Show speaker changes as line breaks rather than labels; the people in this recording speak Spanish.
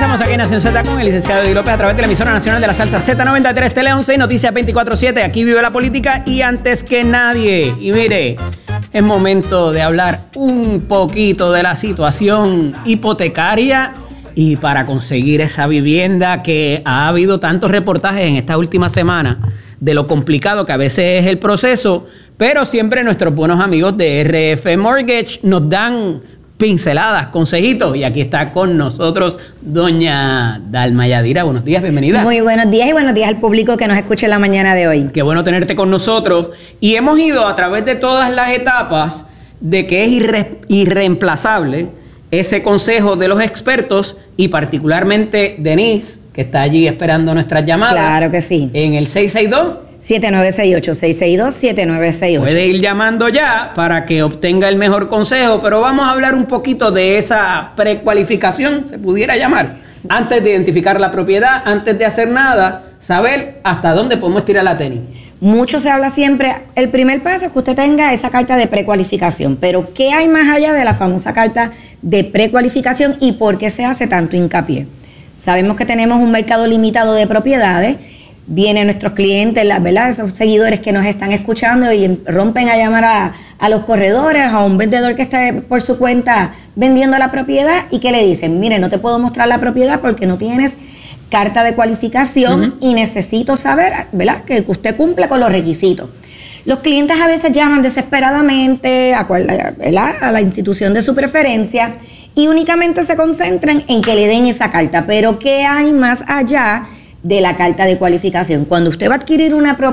Regresamos aquí en Nación Z con el licenciado Eddie López a través de la emisora nacional de la salsa Z93, Tele 11 y Noticias 24/7. Aquí vive la política y antes que nadie. Y mire, es momento de hablar un poquito de la situación hipotecaria y para conseguir esa vivienda que ha habido tantos reportajes en esta última semana de lo complicado que a veces es el proceso, pero siempre nuestros buenos amigos de RF Mortgage nos dan pinceladas, consejitos, y aquí está con nosotros doña Dalma Yadira. Buenos días, bienvenida.
Muy buenos días y buenos días al público que nos escuche en la mañana de hoy.
Qué bueno tenerte con nosotros. Y hemos ido a través de todas las etapas de que es irreemplazable ese consejo de los expertos y particularmente Denise, que está allí esperando nuestras llamadas.
Claro que sí.
En el 662
7968, 662-7968.
Puede ir llamando ya para que obtenga el mejor consejo, pero vamos a hablar un poquito de esa precualificación, se pudiera llamar. Antes de identificar la propiedad, antes de hacer nada, saber hasta dónde podemos tirar la tenis.
Mucho se habla siempre, el primer paso es que usted tenga esa carta de precualificación, pero ¿qué hay más allá de la famosa carta de precualificación y por qué se hace tanto hincapié? Sabemos que tenemos un mercado limitado de propiedades. Vienen nuestros clientes, ¿verdad? Esos seguidores que nos están escuchando y rompen a llamar a los corredores, a un vendedor que está por su cuenta vendiendo la propiedad y que le dicen, mire, no te puedo mostrar la propiedad porque no tienes carta de cualificación y necesito saber, ¿verdad?, que usted cumple con los requisitos. Los clientes a veces llaman desesperadamente a la institución de su preferencia y únicamente se concentran en que le den esa carta. Pero ¿qué hay más allá de la carta de cualificación? Cuando usted va a adquirir una propiedad,